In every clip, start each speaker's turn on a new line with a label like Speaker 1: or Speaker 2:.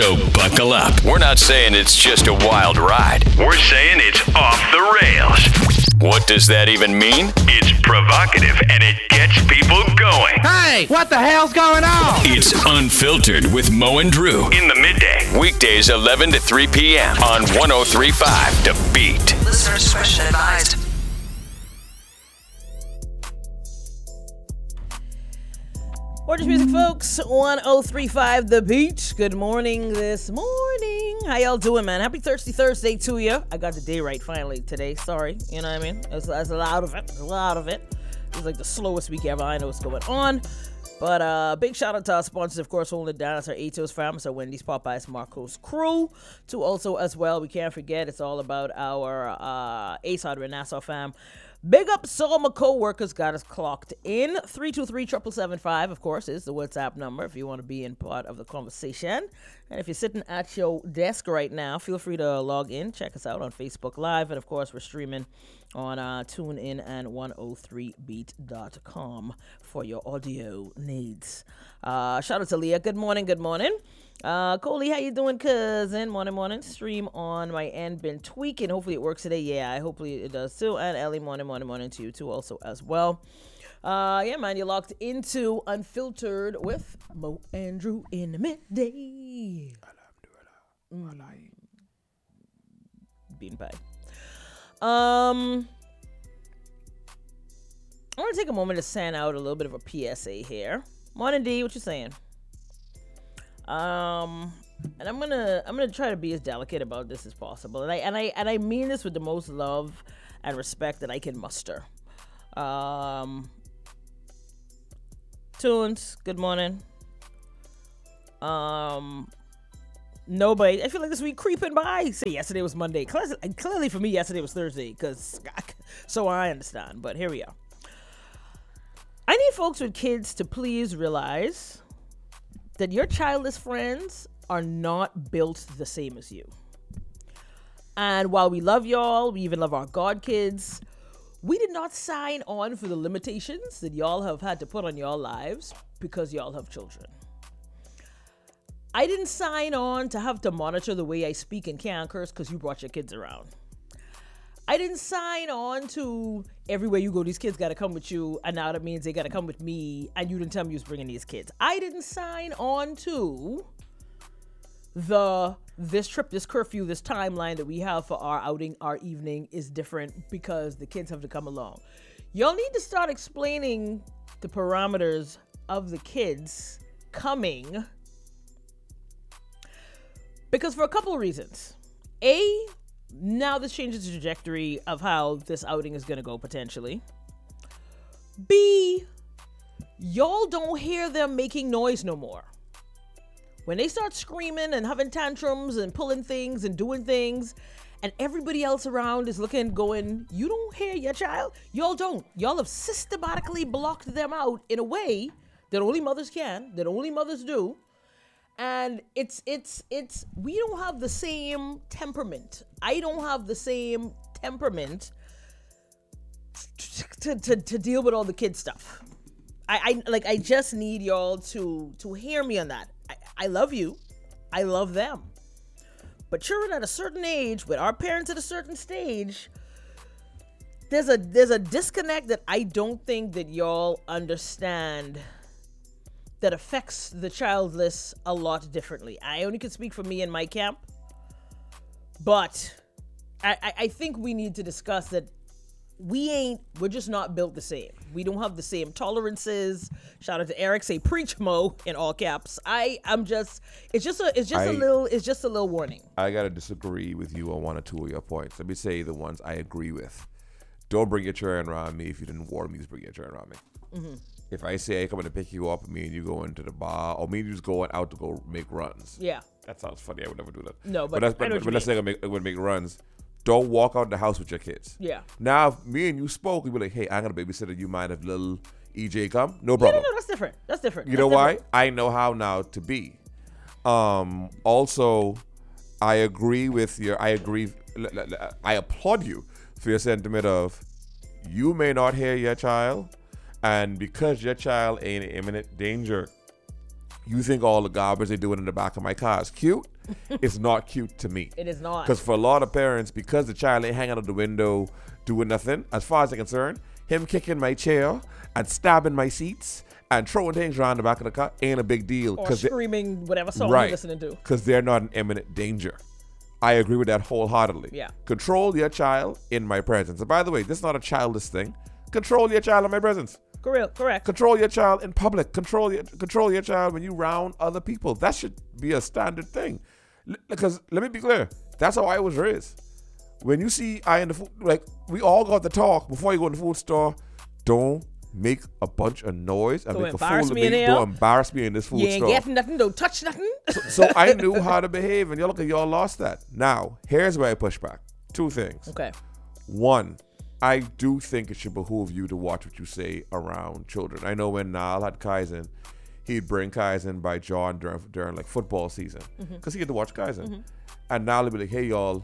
Speaker 1: So buckle up. We're not saying it's just a wild ride. We're saying it's off the rails. What does that even mean? It's provocative and it gets people going.
Speaker 2: Hey, what the hell's going on?
Speaker 1: It's Unfiltered with Mo and Drew in the midday. Weekdays 11 to 3 p.m. on 103.5 The Beat.
Speaker 3: Listener discretion advised.
Speaker 4: Gorgeous music, folks. 103.5 The Beat. Good morning this morning. How y'all doing, man? Happy Thirsty Thursday to you. I got the day right finally today. Sorry. You know what I mean? That's a lot of it. It was like the slowest week ever. I know what's going on. But big shout out to our sponsors, of course, holding it down. It's our Atos Farms, our Wendy's, Popeyes, Marco's crew. To also, as well, we can't forget, it's all about our Ace Hardware Nassau fam. Big up, so my co-workers got us clocked in. 323-7775, of course, is the WhatsApp number if you want to be in part of the conversation. And if you're sitting at your desk right now, feel free to log in. Check us out on Facebook Live. And, of course, we're streaming on TuneIn and 103beat.com for your audio needs. Shout out to Leah. Good morning. Coley, how you doing, cousin? Morning. Stream on my end been tweaking. Hopefully it works today. Yeah, hopefully it does too. And Ellie, morning to you too also as well. Yeah, man, you're locked into Unfiltered with Mo and Drew in the midday. Bean pie. I want to take a moment to send out a little bit of a PSA here. Morning, D, what you saying? And I'm gonna try to be as delicate about this as possible, and I mean this with the most love and respect that I can muster. Tunes, good morning. Nobody. I feel like this week creeping by. Say yesterday was Monday. Clearly for me, yesterday was Thursday, so I understand. But here we are. I need folks with kids to please realize that your childless friends are not built the same as you. And while we love y'all, we even love our God kids, we did not sign on for the limitations that y'all have had to put on y'all lives because y'all have children. I didn't sign on to have to monitor the way I speak and can't curse because you brought your kids around. I didn't sign on to everywhere you go, these kids got to come with you, and now that means they got to come with me, and you didn't tell me you was bringing these kids. I didn't sign on to this trip, this curfew, this timeline that we have for our outing, our evening is different because the kids have to come along. Y'all need to start explaining the parameters of the kids coming because for a couple of reasons. A, now this changes the trajectory of how this outing is going to go potentially. B, y'all don't hear them making noise no more. When they start screaming and having tantrums and pulling things and doing things and everybody else around is looking, going, you don't hear your child? Y'all don't. Y'all have systematically blocked them out in a way that only mothers can, that only mothers do. And it's we don't have the same temperament. I don't have the same temperament to deal with all the kid stuff. I just need y'all to hear me on that. I love you. I love them. But children at a certain age, with our parents at a certain stage, there's a disconnect that I don't think that y'all understand that affects the childless a lot differently. I only can speak for me and my camp, but I think we need to discuss that we're just not built the same. We don't have the same tolerances. Shout out to Eric, say preach Mo in all caps. It's just a little warning.
Speaker 5: I gotta disagree with you on one or two of your points. Let me say the ones I agree with. Don't bring your children around me if you didn't warn me to bring your children around me. Mm-hmm. If I say I'm coming to pick you up, me and you go into the bar, or me and you just going out to go make runs.
Speaker 4: Yeah.
Speaker 5: That sounds funny. I would never do that.
Speaker 4: No, but
Speaker 5: let's say I'm going to make runs. Don't walk out the house with your kids.
Speaker 4: Yeah.
Speaker 5: Now, if me and you spoke, we'd be like, hey, I'm going to babysit. You mind if little EJ come? No problem.
Speaker 4: No, that's different.
Speaker 5: You know why? I know how now to be. Also, I applaud you for your sentiment of you may not hear your child, and because your child ain't in imminent danger, you think all the garbage they doing in the back of my car is cute. it's not cute to me.
Speaker 4: It is not.
Speaker 5: Because for a lot of parents, because the child ain't hanging out the window doing nothing, as far as they're concerned, him kicking my chair and stabbing my seats and throwing things around the back of the car ain't a big deal.
Speaker 4: Or screaming whatever song
Speaker 5: right,
Speaker 4: you're listening to.
Speaker 5: Because they're not in imminent danger. I agree with that wholeheartedly.
Speaker 4: Yeah.
Speaker 5: Control your child in my presence. And by the way, this is not a childish thing. Control your child in my presence.
Speaker 4: Correct.
Speaker 5: Control your child in public. Control your child when you round other people. That should be a standard thing. Because let me be clear, that's how I was raised. When you see I in the food, like we all got the talk before you go in the food store. Don't make a bunch of noise and
Speaker 4: Don't
Speaker 5: make a fool
Speaker 4: embarrass
Speaker 5: of
Speaker 4: me in
Speaker 5: me.
Speaker 4: here.
Speaker 5: Don't embarrass me in this food
Speaker 4: You ain't
Speaker 5: store.
Speaker 4: getting nothing. Don't touch nothing.
Speaker 5: So I knew how to behave, and y'all lost that. Now, here's where I push back. Two things.
Speaker 4: Okay.
Speaker 5: One, I do think it should behoove you to watch what you say around children. I know when Niall had Kaizen, he'd bring Kaizen by John during like football season because he had to watch Kaizen. And Niall would be like, hey, y'all,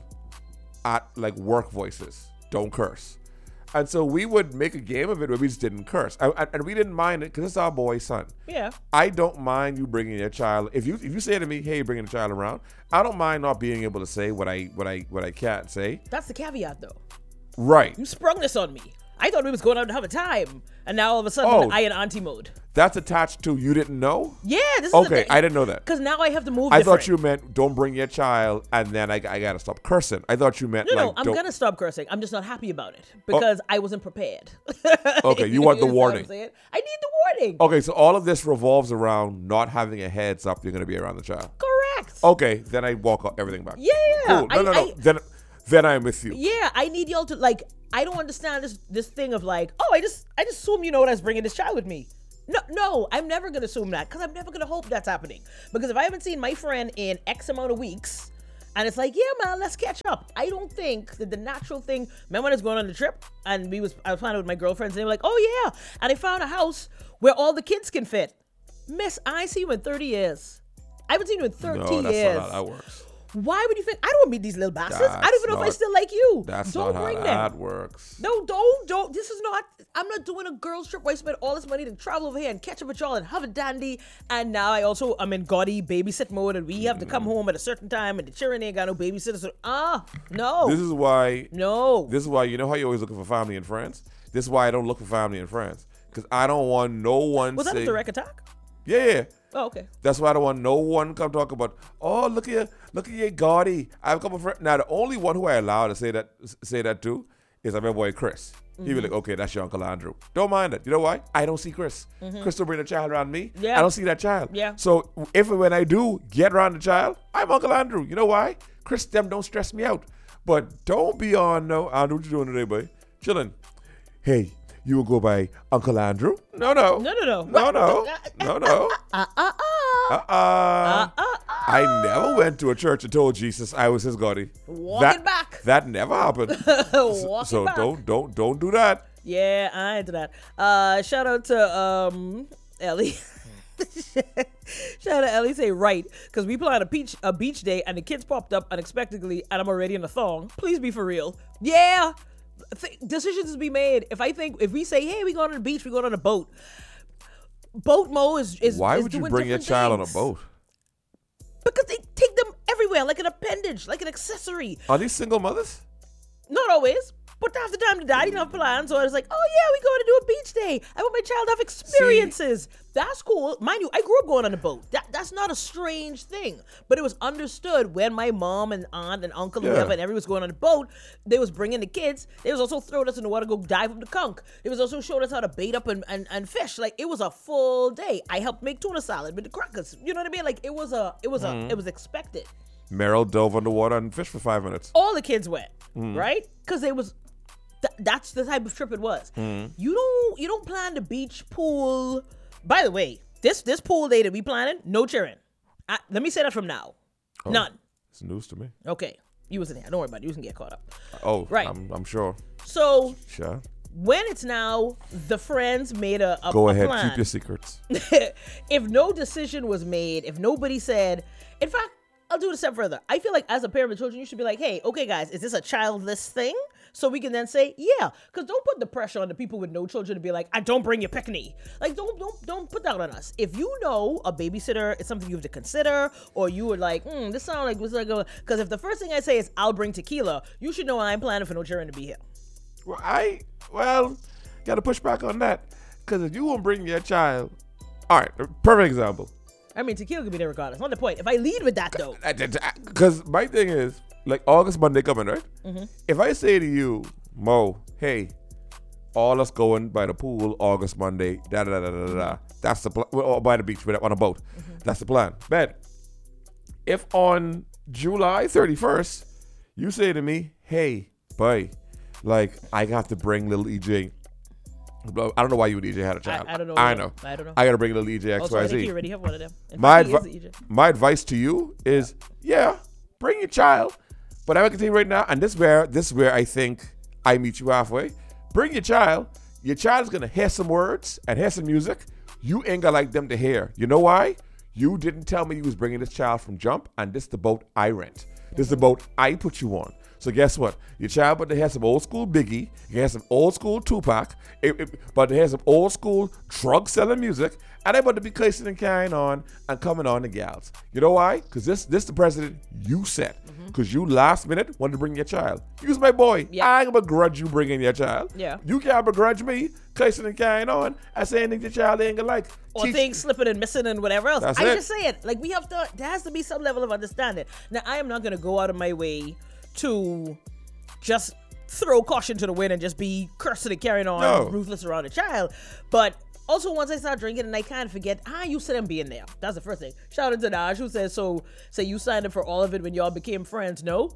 Speaker 5: at like work voices, don't curse. And so we would make a game of it where we just didn't curse. And we didn't mind it because it's our boy's son.
Speaker 4: Yeah.
Speaker 5: I don't mind you bringing your child. If you say to me, hey, bringing a child around, I don't mind not being able to say what I can't say.
Speaker 4: That's the caveat, though.
Speaker 5: Right.
Speaker 4: You sprung this on me. I thought we was going out to have a time, and now all of a sudden I in auntie mode.
Speaker 5: That's attached to you didn't know?
Speaker 4: Yeah, this is
Speaker 5: okay. I didn't know that.
Speaker 4: Because now I have to move.
Speaker 5: I
Speaker 4: different.
Speaker 5: thought you meant don't bring your child, and then I gotta stop cursing. I thought you meant
Speaker 4: No, I'm gonna stop cursing. I'm just not happy about it because I wasn't prepared.
Speaker 5: Okay, you want the
Speaker 4: understand what
Speaker 5: warning.
Speaker 4: I'm saying? I need the warning.
Speaker 5: Okay, so all of this revolves around not having a heads up. You're gonna be around the child.
Speaker 4: Correct.
Speaker 5: Okay, then I walk everything back.
Speaker 4: Yeah.
Speaker 5: Cool. No. Then I'm with you.
Speaker 4: Yeah, I need y'all to like. I don't understand this thing of like, oh, I just assume you know what I was bringing this child with me. No, I'm never gonna assume that because I'm never gonna hope that's happening. Because if I haven't seen my friend in X amount of weeks, and it's like, yeah, man, let's catch up. I don't think that the natural thing. Remember when I was going on the trip and I was planning with my girlfriends and they were like, oh yeah, and I found a house where all the kids can fit. Miss, I ain't seen you in 30 years. I haven't seen you in 13
Speaker 5: No, that's
Speaker 4: years.
Speaker 5: not how that works.
Speaker 4: Why would you think I don't want to meet these little bastards? I don't even know if I still like you.
Speaker 5: That's
Speaker 4: don't
Speaker 5: not
Speaker 4: bring
Speaker 5: how
Speaker 4: them.
Speaker 5: that works.
Speaker 4: No, don't. This is not. I'm not doing a girls trip where I spend all this money to travel over here and catch up with y'all and have a dandy. And now I'm in gaudy babysit mode, and we have to come home at a certain time, and the children ain't got no babysitters. So, no.
Speaker 5: This is why.
Speaker 4: No.
Speaker 5: This is why you know how you're always looking for family and friends. This is why I don't look for family and friends because I don't want no one.
Speaker 4: Was that
Speaker 5: say,
Speaker 4: a direct attack?
Speaker 5: Yeah.
Speaker 4: Oh, okay.
Speaker 5: That's why I don't want no one come talk about. Oh, look at your gaudy. I have a couple of friends. Now the only one who I allow to say that to is my boy Chris. He be like, okay, that's your Uncle Andrew. Don't mind it. You know why? I don't see Chris. Chris don't bring a child around me.
Speaker 4: Yeah.
Speaker 5: I don't see that child.
Speaker 4: Yeah.
Speaker 5: So if and when I do get around the child, I'm Uncle Andrew. You know why? Chris them don't stress me out. But don't be on no. Andrew, what you doing today, boy? Chilling. Hey, you will go by Uncle Andrew? No. I never went to a church and told Jesus I was his Gotti.
Speaker 4: Walk it back.
Speaker 5: That never happened. So don't do that.
Speaker 4: Yeah, I ain't do that. Shout out to Ellie. Shout out to Ellie. Say right, because we planned a beach day and the kids popped up unexpectedly and I'm already in a thong. Please be for real. Yeah. Decisions to be made. If we say, hey, we going on the beach, we going on a boat. Boat mo is
Speaker 5: Why
Speaker 4: is
Speaker 5: would you
Speaker 4: doing
Speaker 5: bring your
Speaker 4: different
Speaker 5: child on a
Speaker 4: things.
Speaker 5: boat?
Speaker 4: Because they take them everywhere like an appendage, like an accessory.
Speaker 5: Are these single mothers?
Speaker 4: Not always, but half the time the daddy didn't have plans, so I was like, oh yeah, we going to do a beach day. I want my child to have experiences. That's cool. Mind you, I grew up going on a boat. That's not a strange thing, but it was understood when my mom and aunt and uncle and whoever and everyone was going on a boat. They was bringing the kids. They was also throwing us in the water, go dive up the conch. They was also showing us how to bait up and fish. Like it was a full day. I helped make tuna salad with the crackers. You know what I mean? Like it was expected.
Speaker 5: Meryl dove underwater and fished for 5 minutes.
Speaker 4: All the kids went, right? Because it was. That's the type of trip it was. You don't plan the beach pool. By the way, this pool day that we planning, no cheering. Let me say that from now. None.
Speaker 5: It's news to me.
Speaker 4: Okay, you wasn't there. Don't worry about it. You can get caught up.
Speaker 5: Oh,
Speaker 4: right.
Speaker 5: I'm sure.
Speaker 4: So
Speaker 5: Sure.
Speaker 4: when it's now the friends made a
Speaker 5: Go ahead,
Speaker 4: plan.
Speaker 5: keep your secrets.
Speaker 4: If no decision was made, if nobody said, in fact, I'll do it a step further. I feel like as a parent of children, you should be like, hey, okay, guys, is this a childless thing? So we can then say, yeah. Because don't put the pressure on the people with no children to be like, I don't bring your picnic. Like, don't put that on us. If you know a babysitter is something you have to consider, or you were like, this sounds like what's like a, because if the first thing I say is I'll bring tequila, you should know I'm planning for no children to be here.
Speaker 5: Well, got to push back on that. Because if you won't bring your child, all right, perfect example.
Speaker 4: I mean, tequila could be there regardless. Not the point. If I lead with that, though.
Speaker 5: Because my thing is, like, August Monday coming, right? Mm-hmm. If I say to you, Mo, hey, all us going by the pool August Monday, that's the plan. Or by the beach, on a boat. Mm-hmm. That's the plan. But if on July 31st, you say to me, hey, boy, like, I got to bring little EJ. I don't know why you and EJ had a child.
Speaker 4: I don't know.
Speaker 5: I know. I got to bring little EJ XYZ.
Speaker 4: Also, I think you already have one of them.
Speaker 5: My advice to you is, bring your child. But I can tell you right now, and this is where I think I meet you halfway. Bring your child. Your child is gonna hear some words and hear some music you ain't gonna like them to hear. You know why? You didn't tell me you was bringing this child from Jump, and this is the boat I rent. This is the boat I put you on. So guess what? Your child, but they have some old school Biggie, he has some old school Tupac, but they have some old school drug selling music, and they about to be kissing and carrying on and coming on the gals. You know why? Because this the president you set. Because you last minute wanted to bring your child. You's my boy. Yep. I ain't gonna begrudge you bringing your child. Yeah. You can't begrudge me kissing and carrying on and saying that your child ain't gonna like.
Speaker 4: Or things slipping and missing and whatever else. I just say it. Like, there has to be some level of understanding. Now, I am not gonna go out of my way to just throw caution to the wind and just be cursing and carrying on ruthless around a child. But also, once I start drinking and I kind of forget, you said I'm being there. That's the first thing. Shout out to Daj, who says, so you signed up for all of it when y'all became friends. No,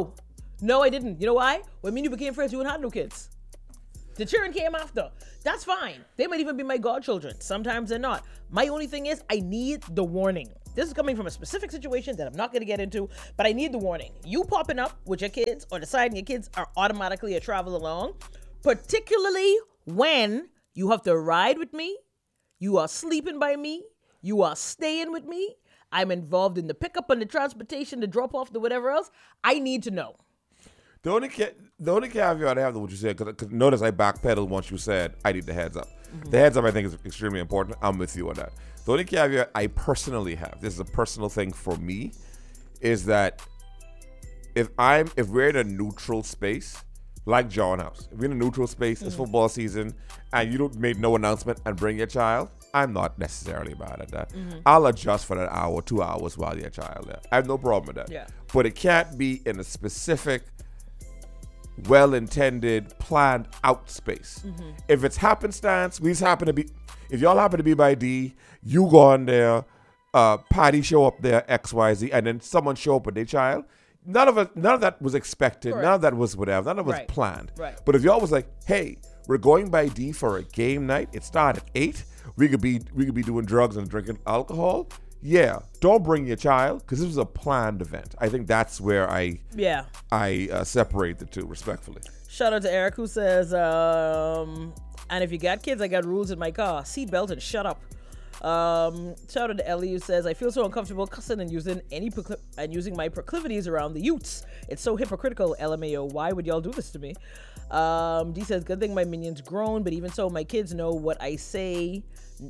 Speaker 4: I didn't. You know why? When me and you became friends, you didn't have no kids. The children came after. That's fine. They might even be my godchildren. Sometimes they're not. My only thing is, I need the warning. This is coming from a specific situation that I'm not going to get into, but I need the warning. You popping up with your kids or deciding your kids are automatically a travel along, particularly when you have to ride with me, you are sleeping by me, you are staying with me, I'm involved in the pickup and the transportation, the drop off, the whatever else. I need to know.
Speaker 5: The only caveat I have to what you said, because notice I backpedaled once you said I need the heads up. Mm-hmm. The heads up I think is extremely important. I'm with you on that. The only caveat I personally have, this is a personal thing for me, is that if we're in a neutral space, like John House, if we're in a neutral space, it's football season, and you don't make no announcement and bring your child, I'm not necessarily mad at that. Mm-hmm. I'll adjust for that hour, 2 hours while your child there. I have no problem with that. Yeah. But it can't be in a specific, well-intended, planned out space. Mm-hmm. If it's happenstance, if y'all happen to be by D, you go on there, Patty show up there, XYZ, and then someone show up with their child. None of that was expected. Correct. None of that was whatever. None of it was planned. Right. But if y'all was like, hey, we're going by D for a game night. It started at 8. We could be doing drugs and drinking alcohol. Yeah, don't bring your child because this was a planned event. I think that's where I separate the two respectfully.
Speaker 4: Shout out to Eric who says, and if you got kids, I got rules in my car. Seatbelt and shut up. Shout out to Ellie who says, I feel so uncomfortable cussing and using my proclivities around the youths. It's so hypocritical, LMAO. Why would y'all do this to me? D says, good thing my minion's grown, but even so, my kids know what I say.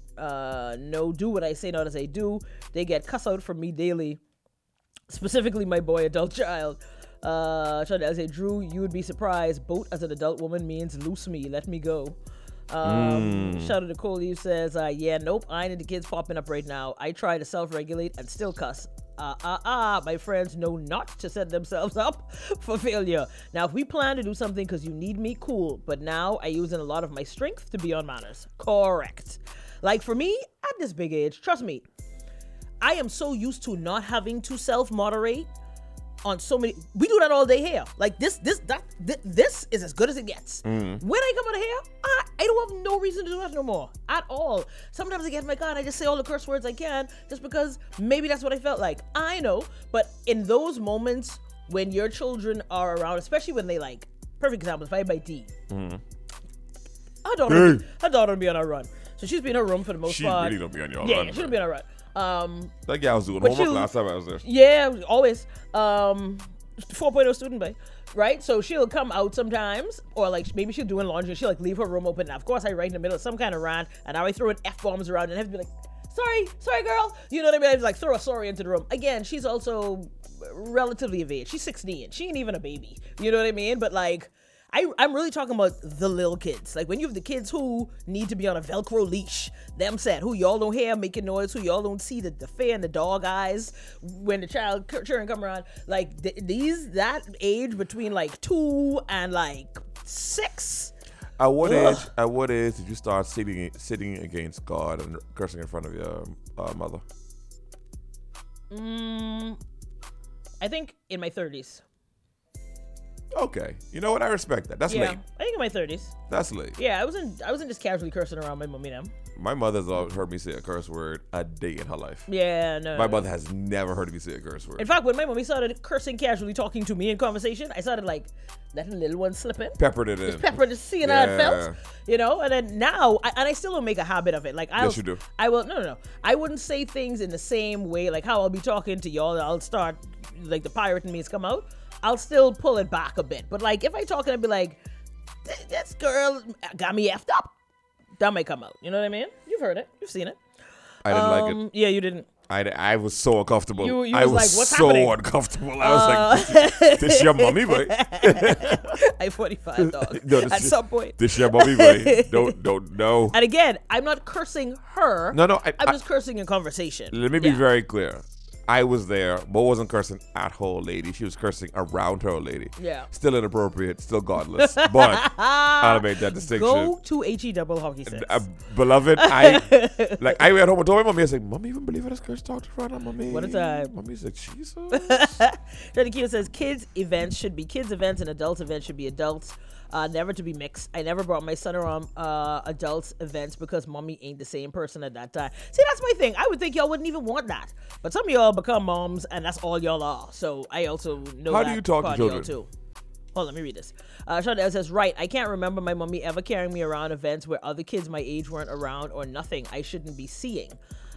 Speaker 4: Do what I say, not as I do. They get cuss out from me daily. Specifically, my boy, adult child. Shout out to say, Drew, you would be surprised. Boat as an adult woman means loose me, let me go. Shout out to Cole who says, nope, I ain't into kids popping up right now. I try to self-regulate and still cuss. My friends know not to set themselves up for failure. Now, if we plan to do something because you need me, cool. But now I using a lot of my strength to be on manners. Correct. Like for me, at this big age, trust me, I am so used to not having to self-moderate on so many. We do that all day here. Like this is as good as it gets. Mm. When I come out of here, I don't have no reason to do that no more at all. Sometimes I get in my car and I just say all the curse words I can just because maybe that's what I felt like. I know, but in those moments when your children are around, especially when they like, perfect example, if I buy D, her daughter will be on her run. So she's been in her room for the most part.
Speaker 5: She really don't be on your run.
Speaker 4: Yeah, she don't be on her run.
Speaker 5: Like I was doing
Speaker 4: But
Speaker 5: homework
Speaker 4: you-
Speaker 5: last time I was there.
Speaker 4: Yeah, always. 4.0 student, babe. Right? So she'll come out sometimes, or like maybe she'll doing laundry. She'll like leave her room open. Now, of course, I write in the middle of some kind of rant, and I always throw in F-bombs around, and I have to be like, sorry, girl. You know what I mean? I just like throw a sorry into the room. Again, she's also relatively of age. She's 16. She ain't even a baby. You know what I mean? But like, I'm really talking about the little kids. Like when you have the kids who need to be on a Velcro leash, them set, who y'all don't hear making noise, who y'all don't see the fear in the dog eyes when the child children come around. Like that age between like 2 and like 6.
Speaker 5: At what age did you start sitting against God and cursing in front of your mother?
Speaker 4: I think in my 30s.
Speaker 5: Okay, you know what? I respect that. That's
Speaker 4: Yeah,
Speaker 5: late.
Speaker 4: I think in my 30s.
Speaker 5: That's late.
Speaker 4: Yeah, I wasn't just casually cursing around my mommy now.
Speaker 5: My mother's heard me say a curse word a day in her life.
Speaker 4: Yeah, no.
Speaker 5: My mother has never heard me say a curse word.
Speaker 4: In fact, when my mommy started cursing casually talking to me in conversation, I started like letting little one slip in.
Speaker 5: Peppered it in.
Speaker 4: Pepper to see how it felt,
Speaker 5: Yeah.
Speaker 4: you know. And then now, I still don't make a habit of it. Like
Speaker 5: Yes, you do.
Speaker 4: I will. No. I wouldn't say things in the same way. Like how I'll be talking to y'all, I'll start like the pirate in me's come out. I'll still pull it back a bit. But like if I talk and I'd be like, this girl got me effed up, that might come out. You know what I mean? You've heard it. You've seen it.
Speaker 5: I didn't like it.
Speaker 4: Yeah, you didn't.
Speaker 5: I was so uncomfortable.
Speaker 4: You
Speaker 5: I
Speaker 4: was
Speaker 5: was
Speaker 4: like, what's
Speaker 5: so
Speaker 4: happening?
Speaker 5: uncomfortable. I was like, this your mommy, boy.
Speaker 4: I 45 dog.
Speaker 5: No, this
Speaker 4: At
Speaker 5: is-
Speaker 4: some point.
Speaker 5: This your mommy, boy. Don't no.
Speaker 4: And again, I'm not cursing her.
Speaker 5: No.
Speaker 4: I'm just cursing in conversation.
Speaker 5: Let me be
Speaker 4: Yeah.
Speaker 5: very clear. I was there. Mo wasn't cursing at her old lady. She was cursing around her old lady.
Speaker 4: Yeah.
Speaker 5: Still inappropriate. Still godless. But I'll make that distinction.
Speaker 4: Go to HE double hockey sticks.
Speaker 5: Beloved, I went home and told my mommy, I was like, Mommy even believe I just cursed talked in front of mommy.
Speaker 4: What a time.
Speaker 5: Mommy's like, Jesus.
Speaker 4: Johnny Q says kids events should be kids events and adult events should be adults. Never to be mixed. I never brought my son around adults events because mommy ain't the same person at that time. See, that's my thing. I would think y'all wouldn't even want that, but some of y'all become moms and that's all y'all are. So I also know
Speaker 5: How
Speaker 4: that
Speaker 5: do you talk to
Speaker 4: part of y'all
Speaker 5: children?
Speaker 4: too. Hold on, let me read this. Shonda says, right, I can't remember my mommy ever carrying me around events where other kids my age weren't around or nothing I shouldn't be seeing.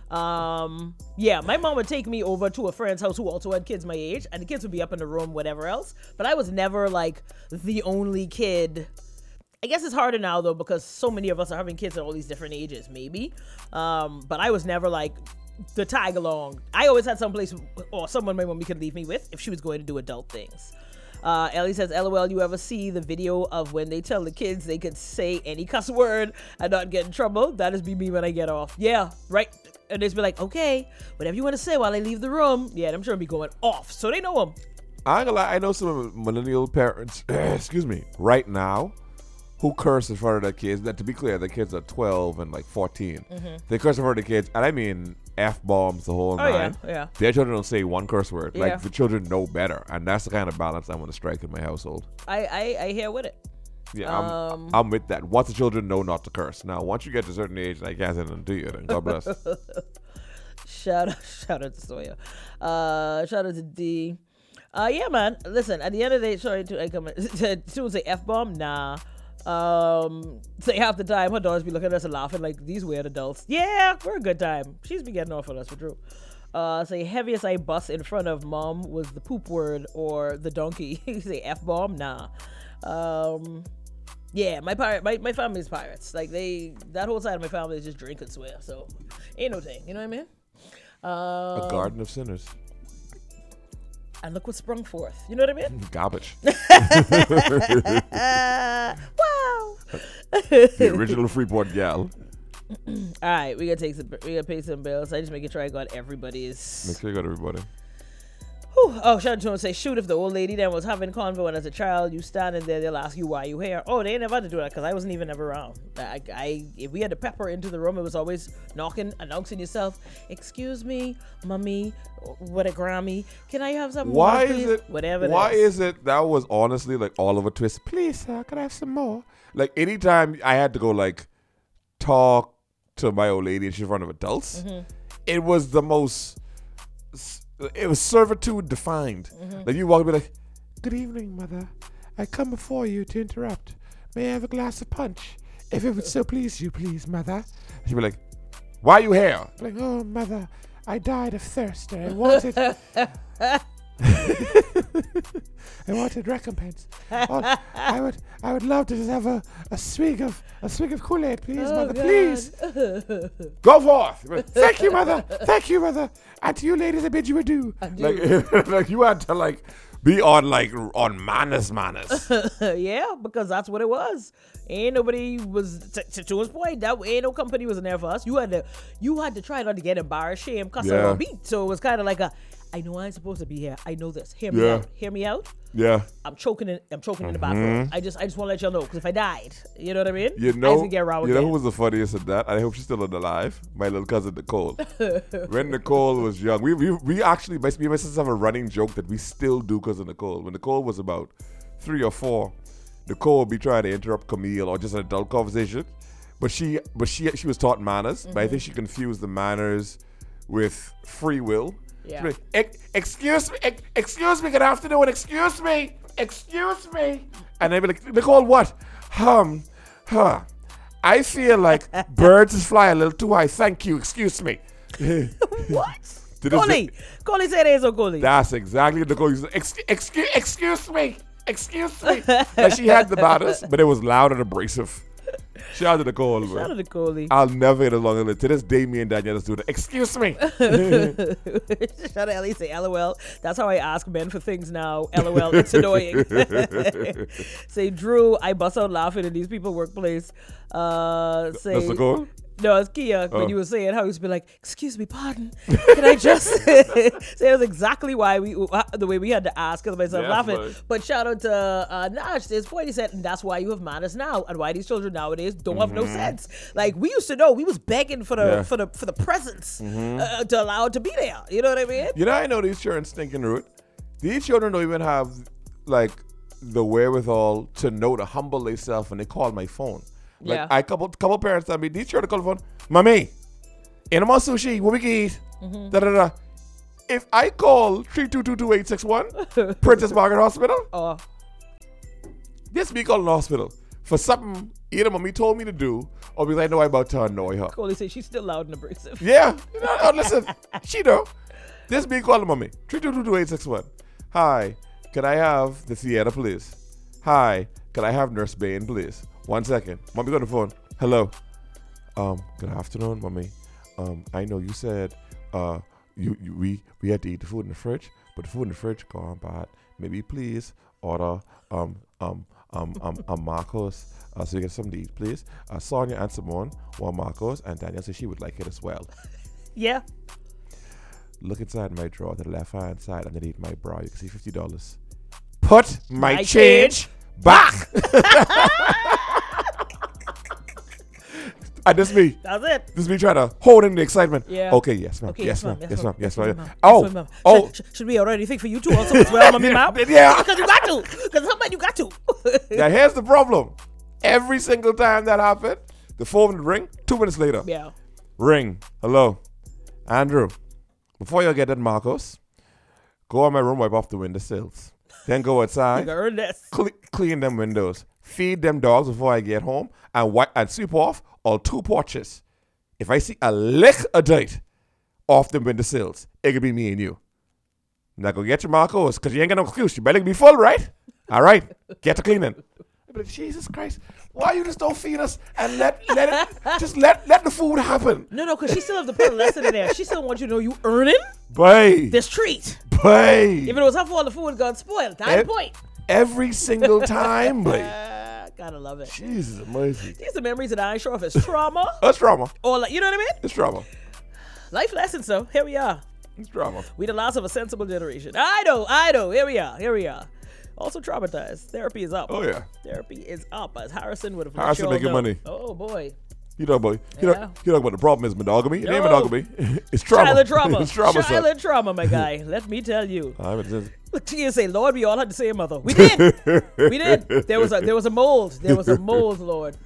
Speaker 4: Yeah, my mom would take me over to a friend's house who also had kids my age, and the kids would be up in the room, whatever else. But I was never like the only kid. I guess it's harder now though because so many of us are having kids at all these different ages, maybe. But I was never like the tag along. I always had someplace or someone my mommy could leave me with if she was going to do adult things. Ellie says, LOL, you ever see the video of when they tell the kids they could say any cuss word and not get in trouble? That is me when I get off. Yeah, right. And they just be like, okay, whatever you want to say while I leave the room. Yeah, I'm sure be going off. So they know them.
Speaker 5: I ain't gonna lie, I know some millennial parents, excuse me, right now, who curse in front of their kids. That, to be clear, their kids are 12 and like 14. They curse in front of the kids, and I mean F-bombs the whole nine.
Speaker 4: Yeah.
Speaker 5: Their children don't say one curse word.
Speaker 4: Yeah.
Speaker 5: Like, the children know better, and that's the kind of balance I want to strike in my household.
Speaker 4: I hear with it.
Speaker 5: Yeah, I'm with that. Once the children know not to curse. Now, once you get to a certain age, I can't say nothing to you, then God bless.
Speaker 4: Shout out to Sawyer. Shout out to D. Yeah, man. Listen, at the end of the day, sorry to come to say F-bomb. Nah. Say half the time her daughters be looking at us and laughing like these weird adults. Yeah, we're a good time. She's been getting off on us for true. Say heaviest I bust in front of mom was the poop word or the donkey. Say F-bomb. Nah. Yeah, my family is pirates. Like that whole side of my family is just drink and swear. So ain't no thing. You know what I mean?
Speaker 5: A garden of sinners.
Speaker 4: And look what sprung forth. You know what I mean?
Speaker 5: Garbage.
Speaker 4: Wow.
Speaker 5: The original Freeport gal.
Speaker 4: All right, we gotta pay some bills. I just making sure I got everybody's.
Speaker 5: Make sure you got everybody.
Speaker 4: Whew. Oh, shout out to him and say, shoot, if the old lady then was having convo and as a child you standing there, they'll ask you why you here. Oh, they never had to do that because I wasn't even ever around. If we had to pepper into the room, it was always knocking, announcing yourself. Excuse me, mommy, what a Grammy. Can I have some more,
Speaker 5: Why
Speaker 4: please?
Speaker 5: is it?
Speaker 4: Whatever.
Speaker 5: Why is it? That was honestly like Oliver Twist. Please, sir, can I have some more? Like anytime I had to go like talk to my old lady and she's in front of adults, it was the most. It was servitude defined. Like you walk and be like, "Good evening, mother. I come before you to interrupt. May I have a glass of punch? If it would so please you, please, mother." She'd be like, "Why are you here?" Like, "Oh, mother, I died of thirst and I wanted I wanted recompense. Oh, I would love to just have a swig of Kool-Aid, please, mother,
Speaker 4: God.
Speaker 5: please. Go forth. Thank you, mother. Thank you, mother. And to you ladies, I bid you adieu. Like you had to be on manners.
Speaker 4: Yeah, because that's what it was. Ain't nobody was to his point. That ain't no company was in there for us. You had to try not to get embarrassed, shame, cuss or beat. So it was kind of like I know I'm supposed to be here. I know this. Hear me out. Hear me out.
Speaker 5: Yeah.
Speaker 4: I'm choking in the bathroom. I just want to let y'all know, because if I died, you know what I mean?
Speaker 5: You
Speaker 4: I
Speaker 5: know,
Speaker 4: can get around
Speaker 5: who was the funniest of that? I hope she's still alive. My little cousin Nicole. When Nicole was young, we actually, me and my sisters have a running joke that we still do because of Nicole. When Nicole was about 3 or 4, Nicole would be trying to interrupt Camille or just an adult conversation, but she was taught manners. But I think she confused the manners with free will.
Speaker 4: Yeah.
Speaker 5: Excuse me, good afternoon, excuse me. And they'd be like, Nicole, what? I feel like birds fly a little too high. Thank you, excuse me.
Speaker 4: What? Coley said it, so Coley.
Speaker 5: That's exactly what Nicole used. Excuse me. Like she had the batters, but it was loud and abrasive. Shout out to Nicole.
Speaker 4: Shout out to Coley.
Speaker 5: I'll never get along with it. To this day, me and Danielle just do that. Excuse me.
Speaker 4: Shout out to Ellie, say LOL. That's how I ask men for things now. LOL, it's annoying. Say Drew, I bust out laughing in these people's workplace. Say
Speaker 5: That's Nicole?
Speaker 4: No, it's Kia. When you were saying how he used to be like, excuse me, pardon, can I just say it was exactly why the way we had to ask because myself laughing.
Speaker 5: Funny.
Speaker 4: But shout out to Nash, his point, he said, and that's why you have manners now, and why these children nowadays don't have no sense. Like we used to know, we was begging for the presents to allow it to be there. You know what I mean?
Speaker 5: You know, I know these children stinking root. These children don't even have the wherewithal to know to humble themselves when they call my phone. Like I couple parents tell me, these children call the phone, Mommy, in my sushi, what we can eat? Da. If I call 3222861 Princess Margaret Hospital, this be called an hospital for something either Mommy told me to do or because I know I'm about to annoy her.
Speaker 4: Coley said she's still loud and abrasive.
Speaker 5: Yeah, no, listen, she know. This be called Mommy 3222861. Hi, can I have the theater, please? Hi, can I have Nurse Bain, please? 1 second. Mommy got the phone. Hello. Good afternoon, Mommy. I know you said we had to eat the food in the fridge, but the food in the fridge gone bad. Maybe please order Marcos so you get something to eat, please. Sonia and Simone want Marcos, and Danielle said she would like it as well.
Speaker 4: Yeah.
Speaker 5: Look inside my drawer to the left hand side underneath my bra. You can see $50. Put my change back. And this is me.
Speaker 4: That's it.
Speaker 5: This is me trying to hold in the excitement.
Speaker 4: Yeah.
Speaker 5: Okay, yes, ma'am.
Speaker 4: Okay,
Speaker 5: yes, ma'am.
Speaker 4: yes,
Speaker 5: Yes,
Speaker 4: ma'am.
Speaker 5: ma'am. Yes, ma'am.
Speaker 4: ma'am.
Speaker 5: Oh, oh.
Speaker 4: Should we already think for you two also as well, Mommy, ma'am?
Speaker 5: Yeah.
Speaker 4: Because you got to. Because somebody you got to.
Speaker 5: Now, here's the problem. Every single time that happened, the phone would ring 2 minutes later.
Speaker 4: Yeah.
Speaker 5: Ring. Hello. Andrew, before you get that Marcos, go in my room, wipe off the windowsills. Then go outside.
Speaker 4: You earn this.
Speaker 5: Clean them windows. Feed them dogs before I get home and sweep off all 2 porches. If I see a lick of dirt off them windowsills, it could be me and you. Now go get your Marcos, because you ain't got no excuse. You better be full, right? All right. Get to cleaning. But Jesus Christ, why you just don't feed us and let the food happen?
Speaker 4: No, because she still have to put a lesson in there. She still wants you to know you earning
Speaker 5: Boy.
Speaker 4: this treat.
Speaker 5: Boy.
Speaker 4: If it was her fault, the food got spoiled. That's the point.
Speaker 5: Every single time, boy.
Speaker 4: Gotta love it.
Speaker 5: Jesus, amazing.
Speaker 4: These are memories that I ain't sure if it's trauma.
Speaker 5: It's trauma.
Speaker 4: Or like, you know what I mean?
Speaker 5: It's trauma.
Speaker 4: Life lessons, though. Here we are.
Speaker 5: It's trauma.
Speaker 4: We the last of a sensible generation. I know. Here we are. Also traumatized. Therapy is up.
Speaker 5: Oh, yeah.
Speaker 4: Therapy is up, as Harrison would have.
Speaker 5: Harrison making money.
Speaker 4: Oh, boy.
Speaker 5: You know, boy. You know what the problem is, monogamy. It ain't
Speaker 4: No.
Speaker 5: monogamy. It's trauma.
Speaker 4: Childhood trauma.
Speaker 5: It's trauma, son.
Speaker 4: Childhood trauma, my guy. Let me tell you.
Speaker 5: Look,
Speaker 4: You say, Lord, we all had the same mother. We did. We did. There was a mold. There was a mold, Lord.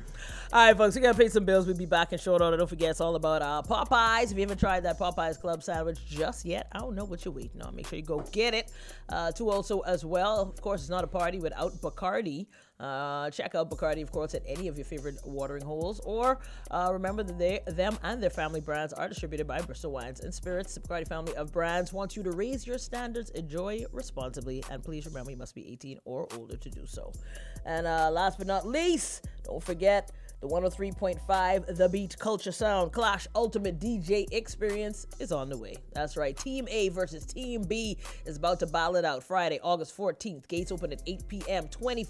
Speaker 4: All right, folks, we got to pay some bills. We'll be back in short order. Don't forget, it's all about Popeyes. If you haven't tried that Popeyes Club sandwich just yet, I don't know what you're waiting on. Make sure you go get it. Too, also, as well, of course, it's not a party without Bacardi. Check out Bacardi, of course, at any of your favorite watering holes. Or remember that them and their family brands are distributed by Bristol Wines and Spirits. The Bacardi family of brands wants you to raise your standards, enjoy responsibly, and please remember you must be 18 or older to do so. And last but not least, don't forget the 103.5 The Beat Culture Sound Clash Ultimate DJ Experience is on the way. That's right. Team A versus Team B is about to battle it out Friday, August 14th. Gates open at 8 p.m.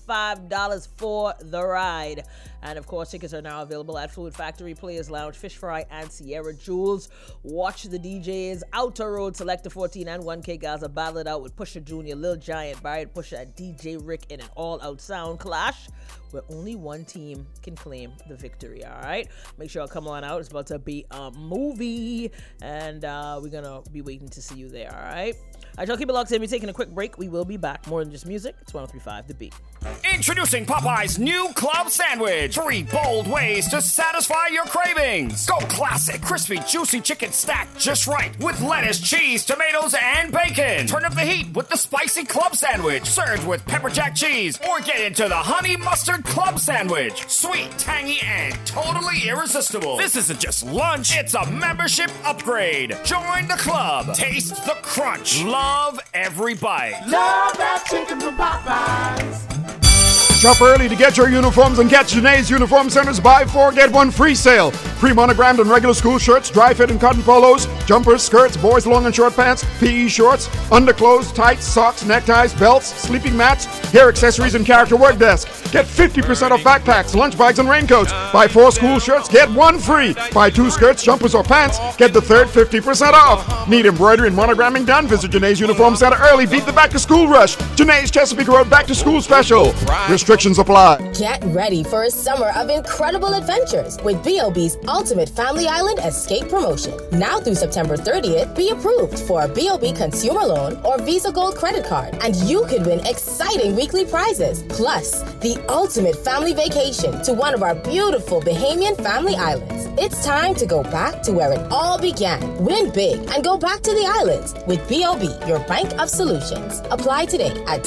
Speaker 4: $25 for the ride. And of course, tickets are now available at Fluid Factory, Players Lounge, Fish Fry, and Sierra Jewels. Watch the DJs Outer Road, Selector 14, and 1K Gaza battle it out with Pusha Jr., Lil Giant, Barry Pusha, and DJ Rick in an all-out sound clash where only one team can claim the victory. All right, make sure I'll come on out. It's about to be a movie, and we're gonna be waiting to see you there. All right, y'all keep it locked in. We're taking a quick break. We will be back. More than just music. It's 103.5 The Beat.
Speaker 3: Introducing Popeye's new club sandwich. 3 bold ways to satisfy your cravings. Go classic, crispy, juicy chicken stacked just right with lettuce, cheese, tomatoes, and bacon. Turn up the heat with the spicy club sandwich, served with pepper jack cheese, or get into the honey mustard club sandwich. Sweet, tangy, and totally irresistible. This isn't just lunch, it's a membership upgrade. Join the club. Taste the crunch. Love every bite.
Speaker 2: Love that chicken from Popeyes.
Speaker 6: Shop early to get your uniforms and catch Janae's Uniform Center's buy 4 get 1 free sale. Pre-monogrammed and regular school shirts, dry fit and cotton polos, jumpers, skirts, boys long and short pants, PE shorts, underclothes, tights, socks, neckties, belts, sleeping mats, hair accessories, and character work desk. Get 50% off backpacks, lunch bags, and raincoats. Buy 4 school shirts, get 1 free. Buy 2 skirts, jumpers, or pants, get the third 50% off. Need embroidery and monogramming done? Visit Janae's Uniform Center early. Beat the back to school rush. Janae's Chesapeake Road back to school special. Restrictions apply.
Speaker 7: Get ready for a summer of incredible adventures with B.O.B's Ultimate Family Island Escape Promotion. Now through September 30th, be approved for a B.O.B. consumer loan or Visa Gold credit card, and you could win exciting weekly prizes. Plus, the ultimate family vacation to one of our beautiful Bahamian family islands. It's time to go back to where it all began. Win big and go back to the islands with B.O.B., your bank of solutions. Apply today at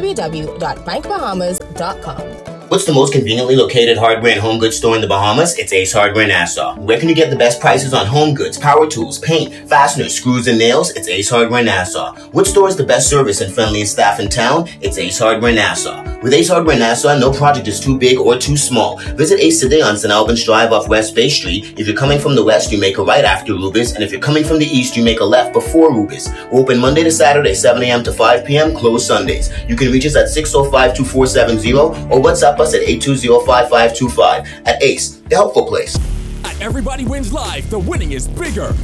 Speaker 7: www.bankbahamas.com.
Speaker 8: What's the most conveniently located hardware and home goods store in the Bahamas? It's Ace Hardware Nassau. Where can you get the best prices on home goods, power tools, paint, fasteners, screws, and nails? It's Ace Hardware Nassau. Which store is the best service and friendliest staff in town? It's Ace Hardware Nassau. With Ace Hardware Nassau, no project is too big or too small. Visit Ace today on St. Albans Drive off West Bay Street. If you're coming from the west, you make a right after Rubis, and if you're coming from the east, you make a left before Rubis. We're open Monday to Saturday, 7 a.m. to 5 p.m., closed Sundays. You can reach us at 605-2470 or WhatsApp us at 820-5525. At Ace, the helpful place.
Speaker 3: At Everybody Wins Live, the winning is bigger,